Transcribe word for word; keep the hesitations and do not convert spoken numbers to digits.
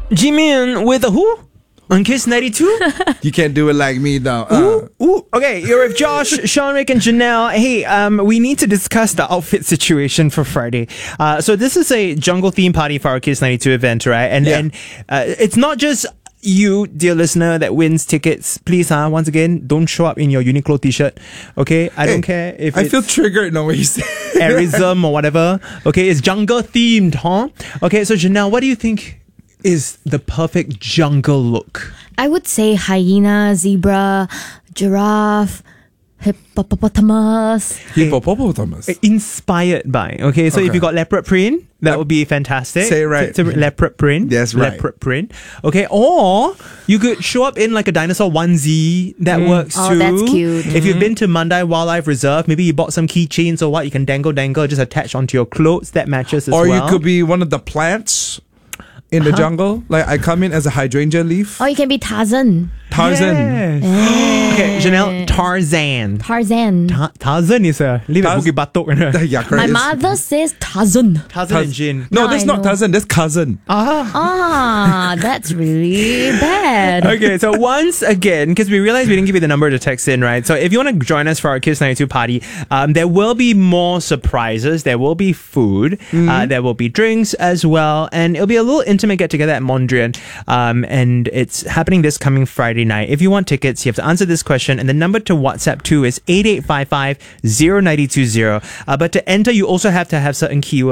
Jimin with a who? On Kiss ninety-two? You can't do it like me though. Uh. Ooh, ooh. Okay, you're with Josh, Sean, Rick, and Janelle. Hey, um, we need to discuss the outfit situation for Friday. Uh, so this is a jungle theme party for our Kiss ninety-two event, right? And Yeah. and uh, it's not just you, dear listener, that wins tickets. Please, huh? Once again, don't show up in your Uniqlo t-shirt. Okay, I Hey, don't care if I it's feel triggered no way you say. Arism or whatever. Okay, it's jungle themed, huh? Okay, so Janelle, what do you think is the perfect jungle look? I would say hyena, zebra, giraffe, hippopotamus. Hippopotamus. Inspired by. Okay, so if Okay. you got leopard print, that Lep- would be fantastic. Say it right. It's a leopard print. Yes, right. Leopard print. Okay, or you could show up in like a dinosaur onesie. That works Oh, too. that's cute. If you've been to Mandai Wildlife Reserve, maybe you bought some keychains or what, you can dangle dangle, just attach onto your clothes. That matches as Or well. you could be one of the plants in the jungle. Like I come in as a hydrangea leaf. Or you can be Tarzan. Tarzan. Yes. Okay, Janelle, Tarzan. Tarzan. Ta- Tarzan is a live at Taz- Bukit Batok. Yeah, My correct. It's- mother says Tarzan. Tarzan and Taz- Jin. No, Now that's I not know. Tarzan. That's cousin. Ah. Ah, that's really bad. Okay, so once again, because we realized we didn't give you the number to text in, right? So if you want to join us for our Kiss ninety-two party, um, there will be more surprises. There will be food. Uh, there will be drinks as well. And it'll be a little intimate get-together at Mondrian. Um, and it's happening this coming Friday night. If you want tickets, you have to answer this question. And the number to WhatsApp to is eight eight five five zero nine two zero. Uh, but to enter, you also have to have certain keywords.